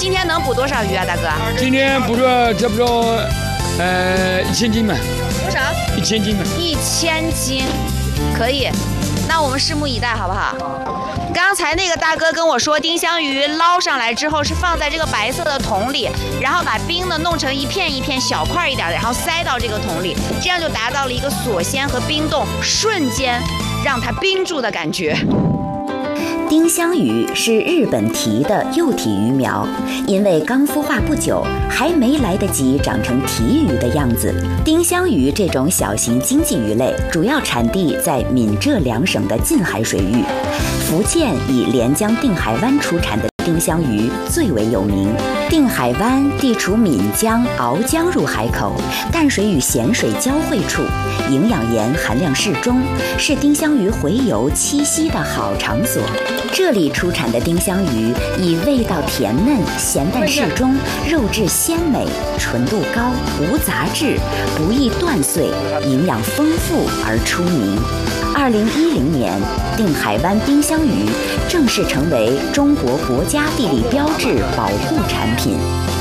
今天能捕多少鱼啊，大哥？ 今天捕了差不多1000斤吧。 多少 ？1000斤吧。 1000斤，可以。那我们拭目以待，好不好？刚才那个大哥跟我说，丁香鱼捞上来之后是放在这个白色的桶里，然后把冰呢弄成一片一片小块一点的，然后塞到这个桶里，这样就达到了一个锁鲜和冰冻，瞬间让它冰住的感觉。 丁香鱼是日本蹄的幼体鱼苗，因为刚孵化不久，还没来得及长成蹄鱼的样子。丁香鱼这种小型经济鱼类，主要产地在闽浙两省的近海水域，福建以连江定海湾出产的丁香鱼最为有名。定海湾地处闽江、鳌江入海口，淡水与咸水交汇处，营养盐含量适中，是丁香鱼洄游栖息的好场所。这里出产的丁香鱼以味道甜嫩、咸淡适中、肉质鲜美、纯度高、无杂质、不易断碎、营养丰富而出名。2010年，定海湾丁香鱼正式成为中国国家地理标志保护产品。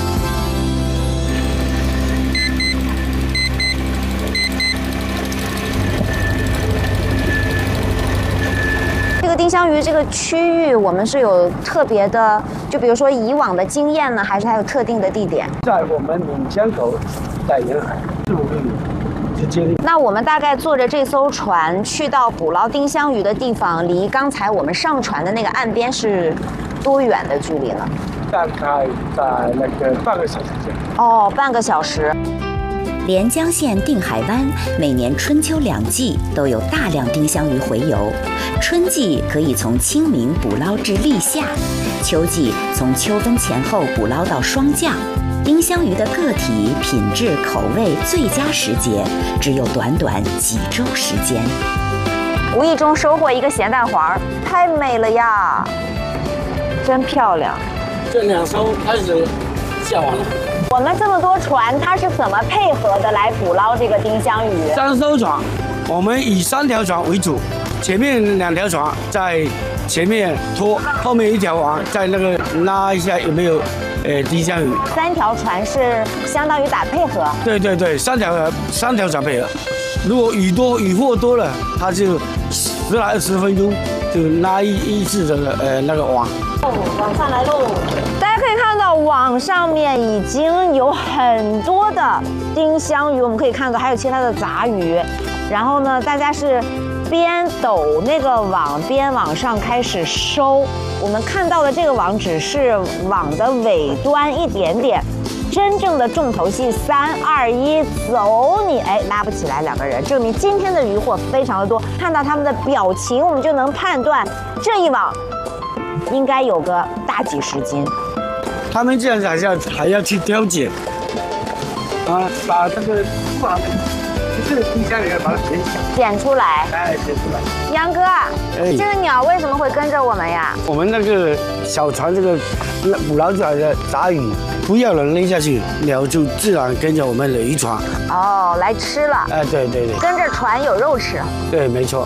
这个丁香鱼这个区域，我们是有特别的，就比如说以往的经验呢，还是还有特定的地点？ 在我们闽江口在沿海15公里。 那我们大概坐着这艘船去到捕捞丁香鱼的地方，离刚才我们上船的那个岸边是多远的距离呢？ 大概在那个半个小时左右。 哦，半个小时。 连江县定海湾每年春秋2季都有大量丁香鱼洄游，春季可以从清明捕捞至立夏，秋季从秋分前后捕捞到霜降。丁香鱼的个体、品质、口味最佳时节只有短短几周时间。 无意中收获一个咸蛋黄，太美了呀，真漂亮。 这2艘开始下网了。 我们这么多船，它是怎么配合的来捕捞这个丁香鱼 ？3艘船，我们以3条船为主，前面2条船在前面拖，后面1条网在那个拉一下有没有丁香鱼。 3条船是相当于打配合。 对对对，3条船配合。如果渔获多了，它就10来20分钟就拉一次的那个网。 网上来喽！大家可以看到网上面已经有很多的丁香鱼，我们可以看到还有其他的杂鱼。然后呢，大家是边抖那个网边往上开始收。我们看到的这个网只是网的尾端一点点，真正的重头戏3、2、1，走你！拉不起来2个人，证明今天的渔获非常的多。看到他们的表情，我们就能判断这一网应该有个大几十斤。 他们这样子还要去挑拣，把这个这个丁香鱼把它捡出来， 捡出来。 杨哥，这个鸟为什么会跟着我们呀？ 我们那个小船这个捕捞出来的杂鱼，不要人扔下去，鸟就自然跟着我们的渔船。 哦，来吃了。 对对对， 跟着船有肉吃。 对，没错。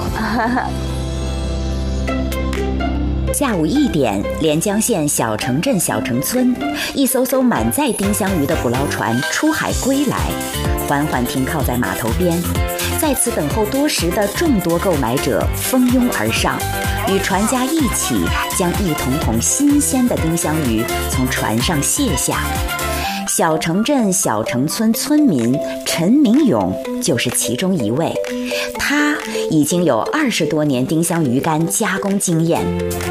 下午1点，连江县小城镇小城村，一艘艘满载丁香鱼的捕捞船出海归来，缓缓停靠在码头边。在此等候多时的众多购买者蜂拥而上，与船家一起将一桶桶新鲜的丁香鱼从船上卸下。小城镇小城村村民陈明勇就是其中一位，他已经有20多年丁香鱼干加工经验。